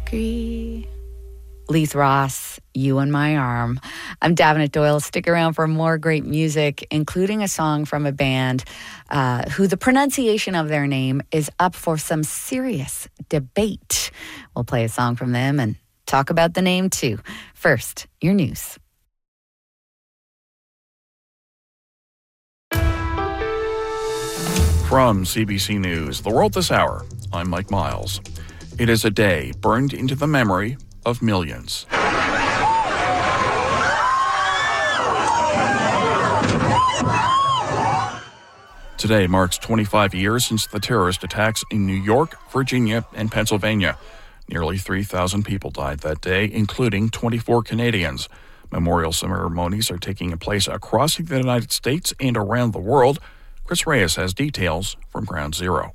Mercury. Leith Ross, You and My Arm. I'm Davenant Doyle. Stick around for more great music, including a song from a band who the pronunciation of their name is up for some serious debate. We'll play a song from them and talk about the name too. First, your news. From CBC News, The World This Hour, I'm Mike Miles. It is a day burned into the memory of millions. Today marks 25 years since the terrorist attacks in New York, Virginia, and Pennsylvania. Nearly 3,000 people died that day, including 24 Canadians. Memorial ceremonies are taking place across the United States and around the world. Chris Reyes has details from Ground Zero.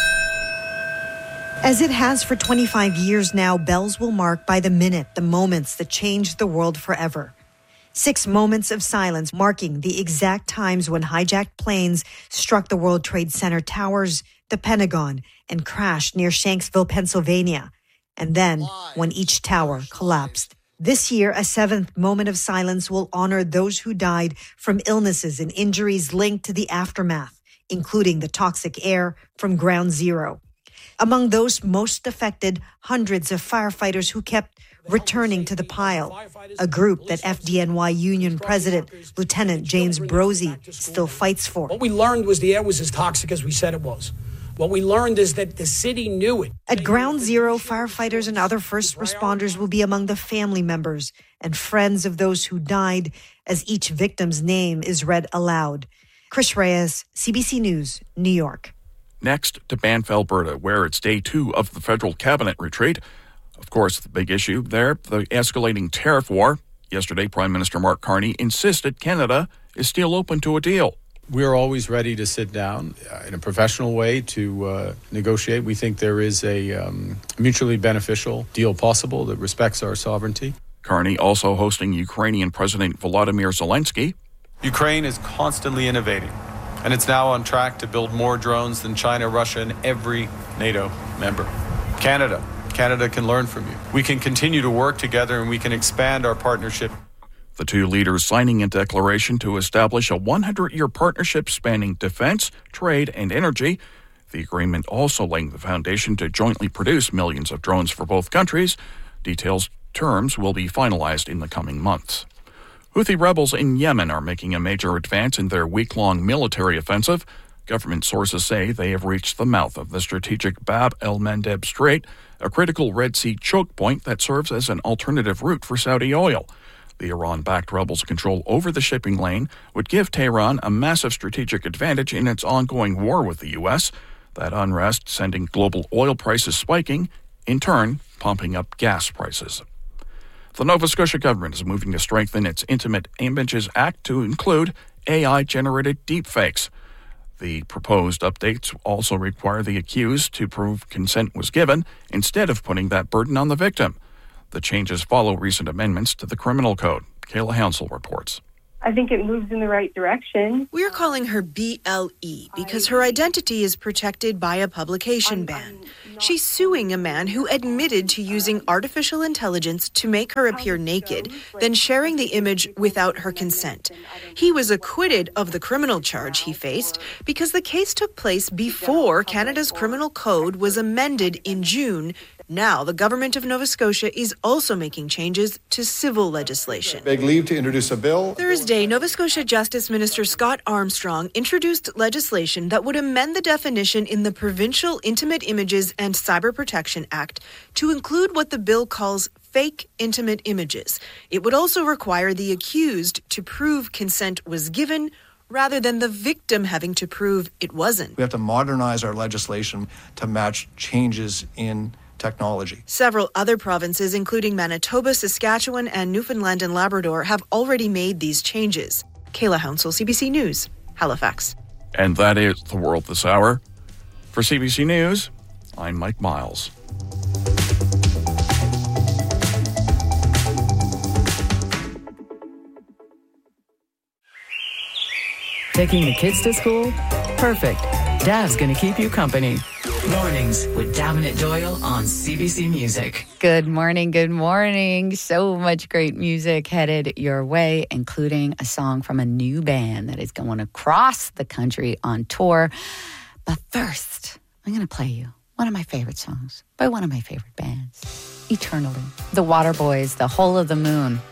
As it has for 25 years now, bells will mark by the minute the moments that changed the world forever. 6 moments of silence marking the exact times when hijacked planes struck the World Trade Center towers, the Pentagon, and crashed near Shanksville, Pennsylvania. And then when each tower collapsed. This year, a 7th moment of silence will honor those who died from illnesses and injuries linked to the aftermath, including the toxic air from Ground Zero. Among those most affected, hundreds of firefighters who kept returning to the pile, a group that FDNY Union President Lieutenant James Brozzi still fights for. What we learned was the air was as toxic as we said it was. What we learned is that the city knew it. At Ground Zero, firefighters and other first responders will be among the family members and friends of those who died as each victim's name is read aloud. Chris Reyes, CBC News, New York. Next to Banff, Alberta, where it's day 2 of the federal cabinet retreat. Of course, the big issue there, the escalating tariff war. Yesterday, Prime Minister Mark Carney insisted Canada is still open to a deal. We're always ready to sit down in a professional way to negotiate. We think there is a mutually beneficial deal possible that respects our sovereignty. Carney also hosting Ukrainian President Volodymyr Zelensky. Ukraine is constantly innovating, and it's now on track to build more drones than China, Russia, and every NATO member. Canada can learn from you. We can continue to work together, and we can expand our partnership. The two leaders signing a declaration to establish a 100-year partnership spanning defense, trade, and energy. The agreement also laying the foundation to jointly produce millions of drones for both countries. Terms will be finalized in the coming months. Houthi rebels in Yemen are making a major advance in their week-long military offensive. Government sources say they have reached the mouth of the strategic Bab el-Mandeb Strait, a critical Red Sea choke point that serves as an alternative route for Saudi oil. The Iran-backed rebels' control over the shipping lane would give Tehran a massive strategic advantage in its ongoing war with the U.S., that unrest sending global oil prices spiking, in turn pumping up gas prices. The Nova Scotia government is moving to strengthen its Intimate Images Act to include AI-generated deepfakes. The proposed updates also require the accused to prove consent was given instead of putting that burden on the victim. The changes follow recent amendments to the criminal code. Kayla Hounsell reports. I think it moves in the right direction. We're calling her BLE because her identity is protected by a publication ban. She's suing a man who admitted to using artificial intelligence to make her appear naked, then sharing the image without her consent. He was acquitted of the criminal charge he faced because the case took place before Canada's criminal code was amended in June. Now, the government of Nova Scotia is also making changes to civil legislation. Beg leave to introduce a bill. Thursday, Nova Scotia Justice Minister Scott Armstrong introduced legislation that would amend the definition in the Provincial Intimate Images and Cyber Protection Act to include what the bill calls fake intimate images. It would also require the accused to prove consent was given rather than the victim having to prove it wasn't. We have to modernize our legislation to match changes in technology. Several other provinces, including Manitoba, Saskatchewan, and Newfoundland and Labrador, have already made these changes. Kayla Hounsell, CBC News, Halifax. And that is The World This Hour. For CBC News, I'm Mike Miles. Taking the kids to school? Perfect. Dad's going to keep you company. Mornings with Davenant Doyle on CBC Music. Good morning, good morning. So much great music headed your way, including a song from a new band that is going across the country on tour. But first, I'm going to play you one of my favorite songs by one of my favorite bands, Eternally. The Waterboys, The Hole of the Moon.